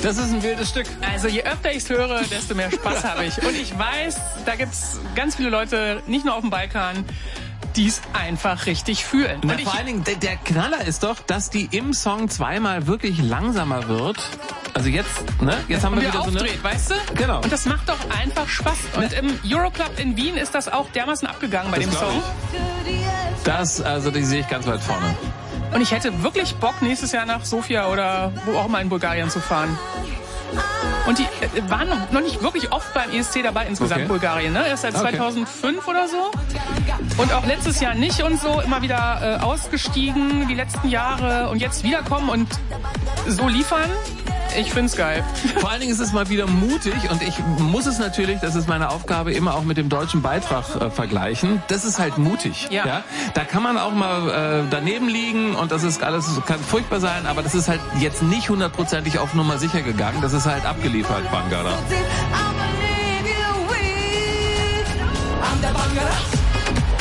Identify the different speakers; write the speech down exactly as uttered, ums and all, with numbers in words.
Speaker 1: Das ist ein wildes Stück.
Speaker 2: Also je öfter ich es höre, desto mehr Spaß habe ich. Und ich weiß, da gibt's ganz viele Leute, nicht nur auf dem Balkan, die es einfach richtig fühlen.
Speaker 1: Na,
Speaker 2: und ich,
Speaker 1: vor allen Dingen, der, der Knaller ist doch, dass die im Song zweimal wirklich langsamer wird. Also jetzt, ne? Jetzt haben wir wieder
Speaker 2: aufdreht,
Speaker 1: so eine...
Speaker 2: weißt du?
Speaker 1: Genau.
Speaker 2: Und das macht doch einfach Spaß. Und im Euroclub in Wien ist das auch dermaßen abgegangen bei
Speaker 1: Das
Speaker 2: dem
Speaker 1: glaub
Speaker 2: Song.
Speaker 1: Das, also die sehe ich ganz weit vorne.
Speaker 2: Und ich hätte wirklich Bock, nächstes Jahr nach Sofia oder wo auch mal in Bulgarien zu fahren. Und die äh, waren noch, noch nicht wirklich oft beim E S C dabei, insgesamt
Speaker 1: Okay.
Speaker 2: Bulgarien, ne? Erst seit
Speaker 1: Okay.
Speaker 2: zweitausendfünf oder so. Und auch letztes Jahr nicht und so, immer wieder äh, ausgestiegen, die letzten Jahre und jetzt wiederkommen und so liefern. Ich find's geil.
Speaker 1: Vor allen Dingen ist es mal wieder mutig und ich muss es natürlich, das ist meine Aufgabe, immer auch mit dem deutschen Beitrag äh, vergleichen. Das ist halt mutig.
Speaker 2: Ja.
Speaker 1: Ja? Da kann man auch mal äh, daneben liegen und das ist alles, kann furchtbar sein, aber das ist halt jetzt nicht hundertprozentig auf Nummer sicher gegangen. Das ist halt abgeliefert, Bangara.
Speaker 3: I'm the Bangara.